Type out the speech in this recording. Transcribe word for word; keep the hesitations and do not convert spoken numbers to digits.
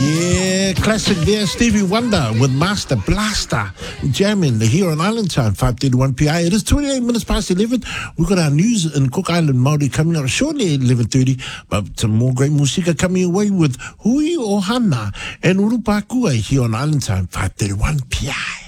Yeah, classic there, Stevie Wonder with Master Blaster jamming here on Island Time, five thirty-one P I. It is twenty-eight minutes past eleven. We've got our news in Cook Island Māori coming up shortly at eleven thirty, but some more great musika coming away with Hui Ohana and Urupakua here on Island Time, five thirty-one P I.